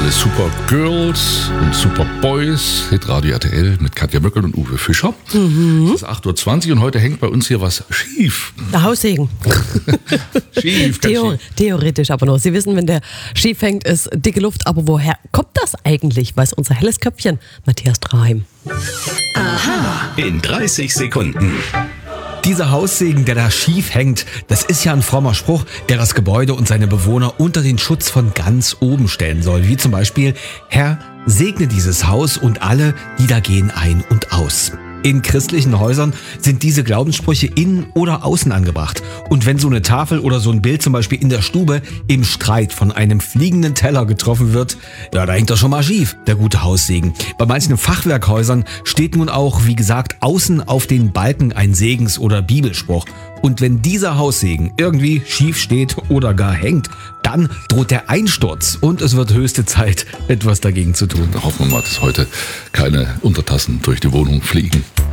Super Girls und Super Boys, Hitradio RTL mit Katja Möckel und Uwe Fischer. Es ist 8.20 Uhr und heute hängt bei uns hier was schief. Der Haussegen. Schief, ganz schief. Theoretisch aber nur. Sie wissen, wenn der schief hängt, ist dicke Luft. Aber woher kommt das eigentlich? Weiß unser helles Köpfchen, Matthias Traheim. Aha. In 30 Sekunden. Dieser Haussegen, der da schief hängt, das ist ja ein frommer Spruch, der das Gebäude und seine Bewohner unter den Schutz von ganz oben stellen soll. Wie zum Beispiel: Herr, segne dieses Haus und alle, die da gehen ein und aus. In christlichen Häusern sind diese Glaubenssprüche innen oder außen angebracht. Und wenn so eine Tafel oder so ein Bild zum Beispiel in der Stube im Streit von einem fliegenden Teller getroffen wird, ja, da hängt er schon mal schief, der gute Haussegen. Bei manchen Fachwerkhäusern steht nun auch, wie gesagt, außen auf den Balken ein Segens- oder Bibelspruch. Und wenn dieser Haussegen irgendwie schief steht oder gar hängt, dann droht der Einsturz und es wird höchste Zeit, etwas dagegen zu tun. Da hoffen wir mal, dass heute keine Untertassen durch die Wohnung fliegen.